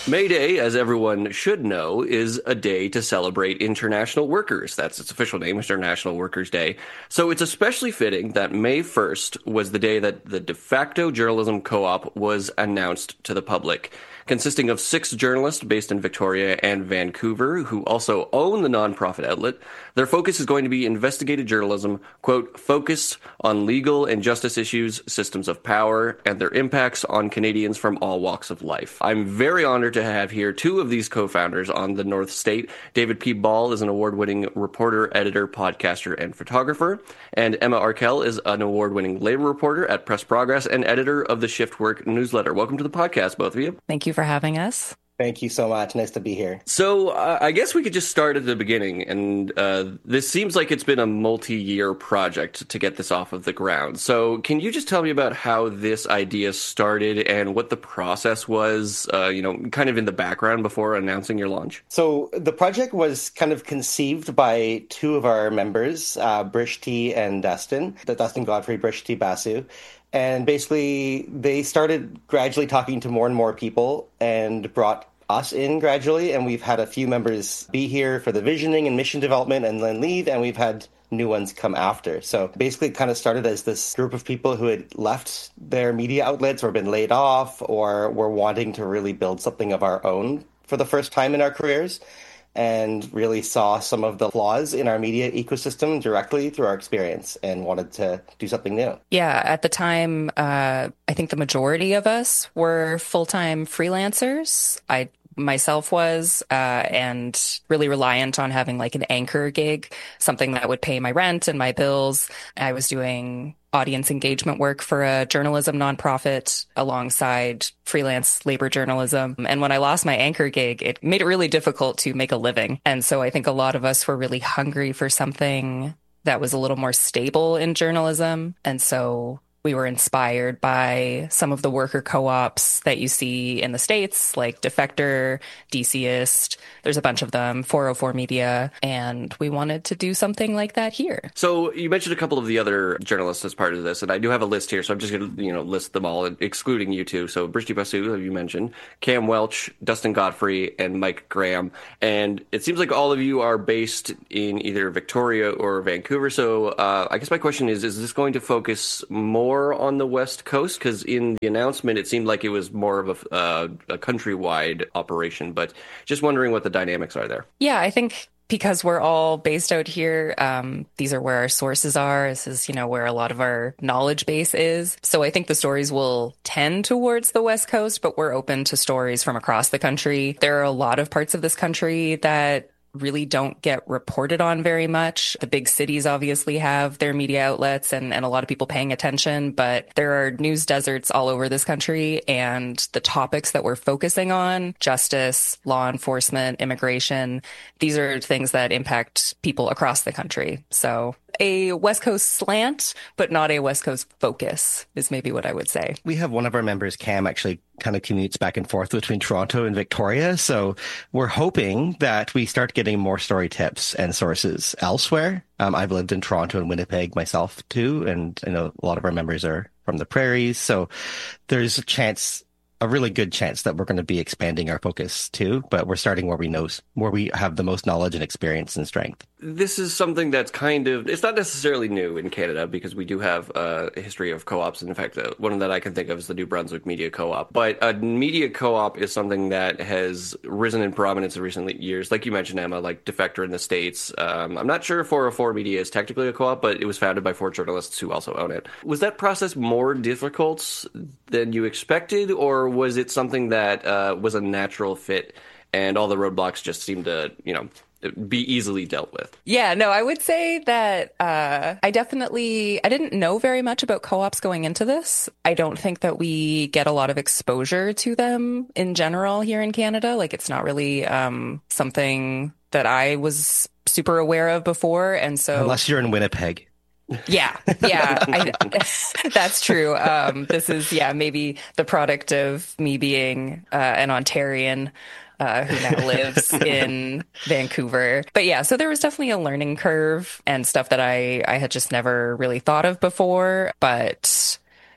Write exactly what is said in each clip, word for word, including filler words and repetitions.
May Day, as everyone should know, is a day to celebrate international workers. That's its official name, International Workers' Day. So it's especially fitting that May first was the day that the De facto Journalism Co-op was announced to the public. Consisting of six journalists based in Victoria and Vancouver who also own the nonprofit outlet, their focus is going to be investigative journalism, quote, focused on legal and justice issues, systems of power, and their impacts on Canadians from all walks of life. I'm very honored to have here two of these co-founders on the North State. David P. Ball is an award-winning reporter, editor, podcaster, and photographer, and Emma Arkell is an award-winning labor reporter at Press Progress and editor of the Shift Work newsletter. Welcome to the podcast, both of you. Thank you for having us. Thank you so much. Nice to be here. So uh, I guess we could just start at the beginning. And uh, this seems like it's been a multi-year project to get this off of the ground. So can you just tell me about how this idea started and what the process was, uh, you know, kind of in the background before announcing your launch? So the project was kind of conceived by two of our members, uh, Brishti and Dustin, the Dustin Godfrey, Brishti Basu. And basically, they started gradually talking to more and more people and brought us in gradually. And we've had a few members be here for the visioning and mission development and then leave. And we've had new ones come after. So basically, it kind of started as this group of people who had left their media outlets or been laid off or were wanting to really build something of our own for the first time in our careers, and really saw some of the flaws in our media ecosystem directly through our experience and wanted to do something new. Yeah, at the time, uh, I think the majority of us were full-time freelancers. I myself was, uh, and really reliant on having like an anchor gig, something that would pay my rent and my bills. I was doing audience engagement work for a journalism nonprofit alongside freelance labor journalism. And when I lost my anchor gig, it made it really difficult to make a living. And so I think a lot of us were really hungry for something that was a little more stable in journalism. And so we were inspired by some of the worker co-ops that you see in the States, like Defector, DCist. There's a bunch of them, four oh four Media, and we wanted to do something like that here. So you mentioned a couple of the other journalists as part of this, and I do have a list here, so I'm just going to, you know, list them all, excluding you two. So Brishti Basu, who you mentioned, Cam Welch, Dustin Godfrey, and Mike Graham. And it seems like all of you are based in either Victoria or Vancouver. So uh, I guess my question is, is this going to focus more on the West Coast? Because in the announcement, it seemed like it was more of a, uh, a countrywide operation, but just wondering what the dynamics are there. Yeah, I think because we're all based out here, um, these are where our sources are. This is, you know, where a lot of our knowledge base is. So I think the stories will tend towards the West Coast, but we're open to stories from across the country. There are a lot of parts of this country that really don't get reported on very much. The big cities obviously have their media outlets and, and a lot of people paying attention, but there are news deserts all over this country, and the topics that we're focusing on, justice, law enforcement, immigration, these are things that impact people across the country. So a West Coast slant, but not a West Coast focus is maybe what I would say. We have one of our members, Cam, actually kind of commutes back and forth between Toronto and Victoria. So we're hoping that we start getting more story tips and sources elsewhere. Um, I've lived in Toronto and Winnipeg myself too. And I know a lot of our members are from the prairies. So there's a chance, a really good chance that we're going to be expanding our focus too, but we're starting where we know, where we have the most knowledge and experience and strength. This is something that's kind of, it's not necessarily new in Canada because we do have uh, a history of co-ops. In fact, uh, one that I can think of is the New Brunswick Media Co-op. But a media co-op is something that has risen in prominence in recent years. Like you mentioned, Emma, like Defector in the States. Um, I'm not sure if four oh four Media is technically a co-op, but it was founded by four journalists who also own it. Was that process more difficult than you expected, or was it something that uh, was a natural fit and all the roadblocks just seemed to, you know, be easily dealt with? Yeah, no, I would say that uh, I definitely, I didn't know very much about co-ops going into this. I don't think that we get a lot of exposure to them in general here in Canada. Like, it's not really um, something that I was super aware of before. And so, unless you're in Winnipeg. Yeah, yeah, I, that's true. Um, this is, yeah, maybe the product of me being uh, an Ontarian uh, who now lives in Vancouver. But yeah, so there was definitely a learning curve and stuff that I, I had just never really thought of before. But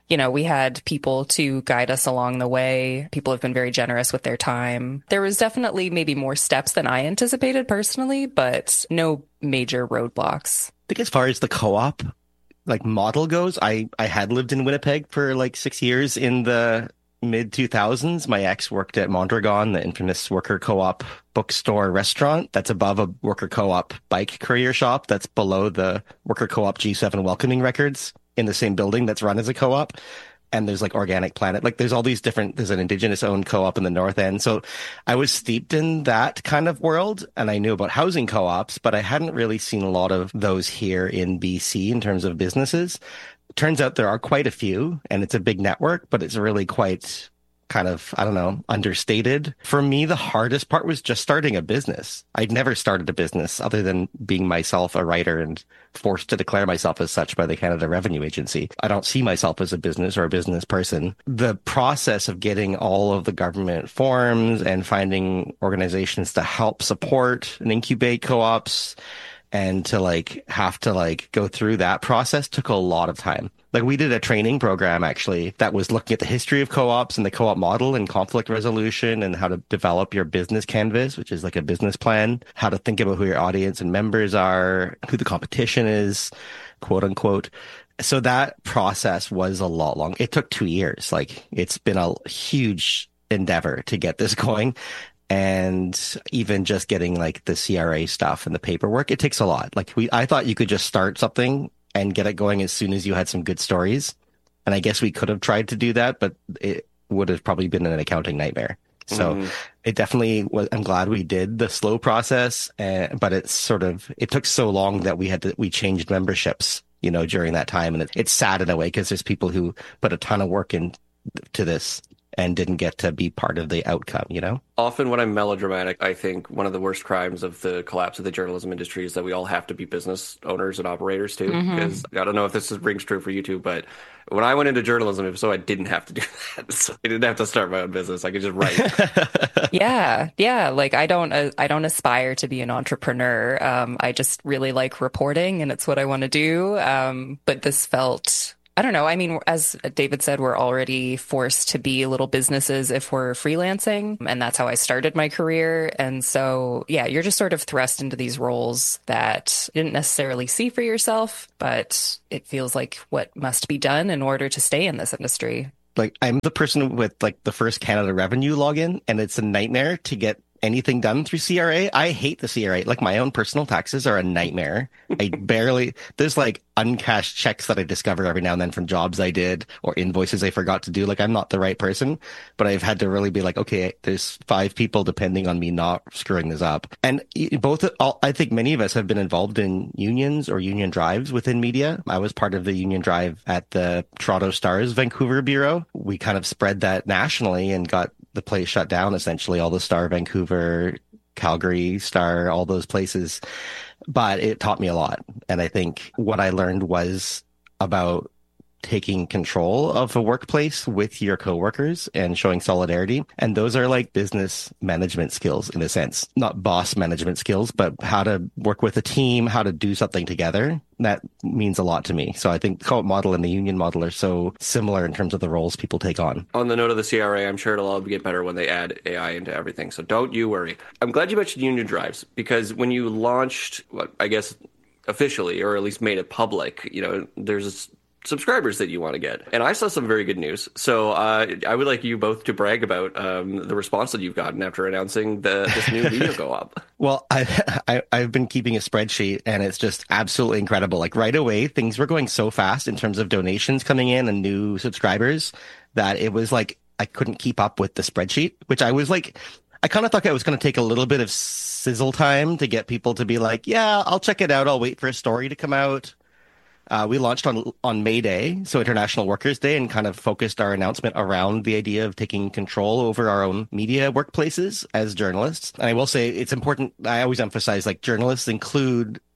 you know, we had people to guide us along the way. People have been very generous with their time. There was definitely maybe more steps than I anticipated personally, but no major roadblocks. I think as far as the co-op like model goes, I, I had lived in Winnipeg for like six years in the mid two thousands. My ex worked at Mondragon, the infamous worker co-op bookstore restaurant that's above a worker co-op bike courier shop that's below the worker co-op G seven Welcoming Records in the same building that's run as a co-op. And there's like Organic Planet, like there's all these different, there's an indigenous owned co-op in the North End. So I was steeped in that kind of world and I knew about housing co-ops, but I hadn't really seen a lot of those here in B C in terms of businesses. Turns out there are quite a few and it's a big network, but it's really quite kind of, I don't know, understated. For me, the hardest part was just starting a business. I'd never started a business other than being myself a writer and forced to declare myself as such by the Canada Revenue Agency. I don't see myself as a business or a business person. The process of getting all of the government forms and finding organizations to help support and incubate co-ops and to like have to like go through that process took a lot of time. Like we did a training program actually that was looking at the history of co-ops and the co-op model and conflict resolution and how to develop your business canvas, which is like a business plan, how to think about who your audience and members are, who the competition is, quote unquote. So that process was a lot long. It took two years. Like it's been a huge endeavor to get this going. And even just getting like the C R A stuff and the paperwork, it takes a lot. Like we, I thought you could just start something and get it going as soon as you had some good stories. And I guess we could have tried to do that, but it would have probably been an accounting nightmare. So mm. it definitely was, I'm glad we did the slow process, uh, but it's sort of, it took so long that we had to, we changed memberships, you know, during that time. And it, it's sad in a way because there's people who put a ton of work into this and didn't get to be part of the outcome, you know? Often when I'm melodramatic, I think one of the worst crimes of the collapse of the journalism industry is that we all have to be business owners and operators too. Mm-hmm. Because I don't know if this is, rings true for you too, but when I went into journalism, if so, I didn't have to do that. So I didn't have to start my own business. I could just write. yeah. Yeah. Like I don't, uh, I don't aspire to be an entrepreneur. Um, I just really like reporting and it's what I want to do. Um, but this felt... I don't know. I mean, as David said, we're already forced to be little businesses if we're freelancing. And that's how I started my career. And so, yeah, you're just sort of thrust into these roles that you didn't necessarily see for yourself, but it feels like what must be done in order to stay in this industry. Like I'm the person with like the first Canada Revenue login, and it's a nightmare to get anything done through C R A. I hate the C R A. Like my own personal taxes are a nightmare. I barely, there's like uncashed checks that I discover every now and then from jobs I did or invoices I forgot to do. Like I'm not the right person, but I've had to really be like, okay, there's five people depending on me not screwing this up. And both, I think many of us have been involved in unions or union drives within media. I was part of the union drive at the Toronto Star's Vancouver bureau. We kind of spread that nationally and got the place shut down, essentially, all the Star Vancouver, Calgary, Star, all those places. But it taught me a lot. And I think what I learned was about taking control of a workplace with your coworkers and showing solidarity. And those are like business management skills in a sense, not boss management skills, but how to work with a team, how to do something together. That means a lot to me. So I think the co-op model and the union model are so similar in terms of the roles people take on. On the note of the C R A, I'm sure it'll all get better when they add A I into everything. So don't you worry. I'm glad you mentioned union drives because when you launched, well, I guess officially, or at least made it public, you know, there's this subscribers that you want to get. And I saw some very good news. So uh, I would like you both to brag about um, the response that you've gotten after announcing the, this new video co-op. Well, I, I, I've been keeping a spreadsheet and it's just absolutely incredible. Like right away, things were going so fast in terms of donations coming in and new subscribers that it was like I couldn't keep up with the spreadsheet, which I was like, I kind of thought it was going to take a little bit of sizzle time to get people to be like, yeah, I'll check it out. I'll wait for a story to come out. Uh, we launched on on May Day, so International Workers' Day, and kind of focused our announcement around the idea of taking control over our own media workplaces as journalists. And I will say it's important, I always emphasize, like, journalists include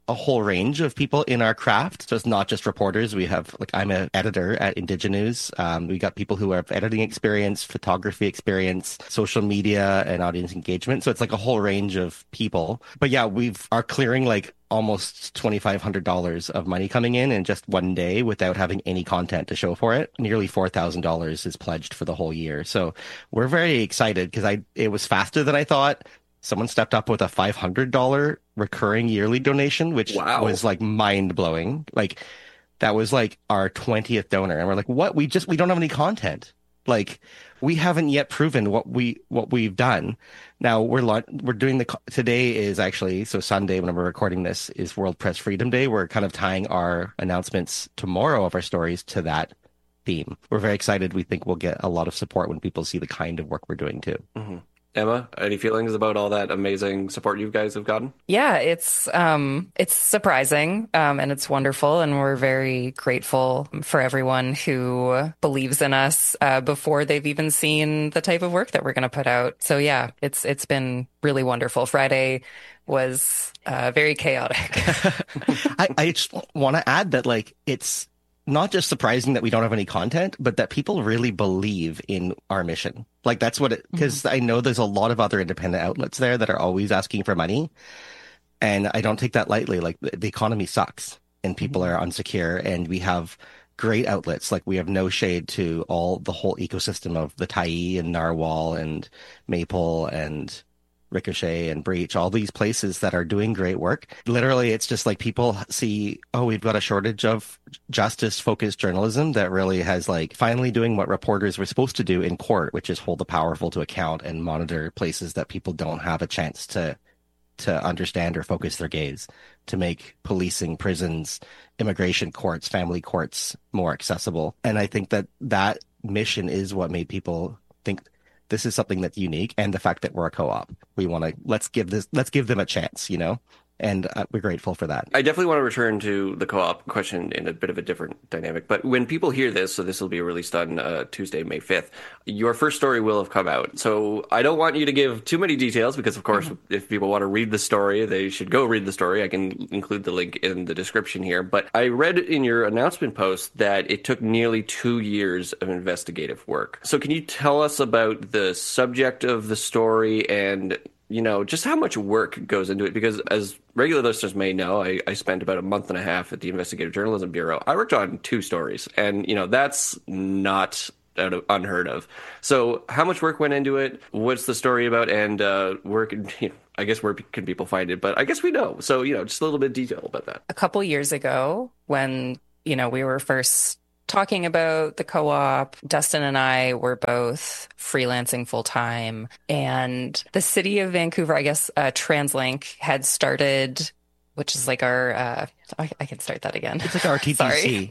a whole range of people in our craft. So it's not just reporters. We have, like, I'm an editor at Indigenews. Um, we got people who have editing experience, photography experience, social media, and audience engagement. So it's like a whole range of people. But yeah, we've are clearing like almost twenty-five hundred dollars of money coming in in just one day without having any content to show for it. Nearly four thousand dollars is pledged for the whole year. So we're very excited because I it was faster than I thought. Someone stepped up with a five hundred dollars recurring yearly donation, which wow. was like mind blowing. Like that was like our twentieth donor. And we're like, what? We just, we don't have any content. Like we haven't yet proven what we, what we've done. Now we're, we're doing the, today is actually, so Sunday when we're recording this is World Press Freedom Day. We're kind of tying our announcements tomorrow of our stories to that theme. We're very excited. We think we'll get a lot of support when people see the kind of work we're doing too. Mm-hmm. Emma, any feelings about all that amazing support you guys have gotten? Yeah, it's um, it's surprising um, and it's wonderful. And we're very grateful for everyone who believes in us uh, before they've even seen the type of work that we're going to put out. So yeah, it's it's been really wonderful. Friday was uh, very chaotic. I, I just want to add that like it's not just surprising that we don't have any content, but that people really believe in our mission. Like that's what it, because mm-hmm. I know there's a lot of other independent outlets there that are always asking for money. And I don't take that lightly. Like the economy sucks and people mm-hmm. are unsecure, and we have great outlets. Like we have no shade to all the whole ecosystem of the Tyee and Narwhal and Maple and Ricochet and Breach, all these places that are doing great work. Literally, it's just like people see, oh, we've got a shortage of justice-focused journalism that really has like finally doing what reporters were supposed to do in court, which is hold the powerful to account and monitor places that people don't have a chance to to understand or focus their gaze, to make policing, prisons, immigration courts, family courts more accessible. And I think that that mission is what made people think this is something that's unique, and the fact that we're a co-op, we want to let's give this let's give them a chance, you know, and uh, we're grateful for that. I definitely want to return to the co-op question in a bit of a different dynamic. But when people hear this, so this will be released on uh, Tuesday, May fifth, your first story will have come out. So I don't want you to give too many details because, of course, mm-hmm. if people want to read the story, they should go read the story. I can include the link in the description here. But I read in your announcement post that it took nearly two years of investigative work. So can you tell us about the subject of the story and, you know, just how much work goes into it? Because as regular listeners may know, I, I spent about a month and a half at the Investigative Journalism Bureau. I worked on two stories, and, you know, that's not out of, unheard of. So how much work went into it? What's the story about? And uh, where can, you know, I guess where can people find it? But I guess we know. So, you know, just a little bit of detail about that. A couple years ago when, you know, we were first talking about the co-op, Dustin and I were both freelancing full-time, and the city of Vancouver, I guess, uh, TransLink had started, which is like our, uh, I, I can start that again. It's like our T T C.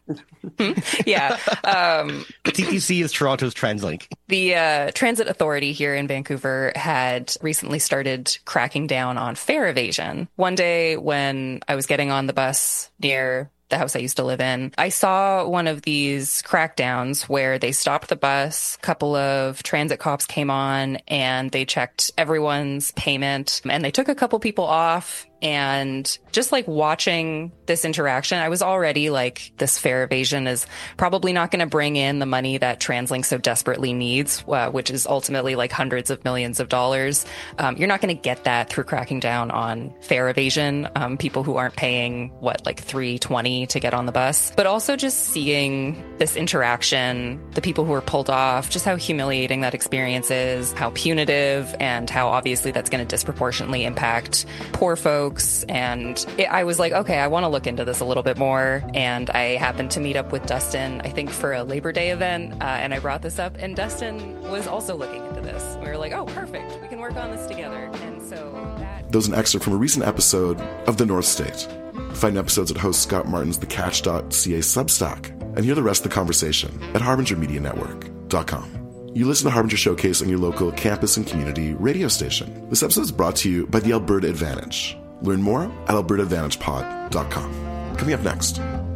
yeah. Um, T T C is Toronto's TransLink. The uh, Transit Authority here in Vancouver had recently started cracking down on fare evasion. One day when I was getting on the bus near the house I used to live in, I saw one of these crackdowns where they stopped the bus, a couple of transit cops came on, and they checked everyone's payment, and they took a couple people off. And just like watching this interaction, I was already like, this fare evasion is probably not going to bring in the money that TransLink so desperately needs, uh, which is ultimately like hundreds of millions of dollars. Um, you're not going to get that through cracking down on fare evasion, um, people who aren't paying, what, like three twenty to get on the bus. But also just seeing this interaction, the people who are pulled off, just how humiliating that experience is, how punitive, and how obviously that's going to disproportionately impact poor folks. And it, I was like, okay, I want to look into this a little bit more. And I happened to meet up with Dustin, I think for a Labor Day event. Uh, and I brought this up, and Dustin was also looking into this. We were like, oh, perfect. We can work on this together. And so that... That was an excerpt from a recent episode of The North State. Find episodes at host Scott Martin's the catch dot c a Substack, and hear the rest of the conversation at harbinger media network dot com. You listen to Harbinger Showcase on your local campus and community radio station. This episode is brought to you by the Alberta Advantage. Learn more at alberta advantage pod dot com. Coming up next,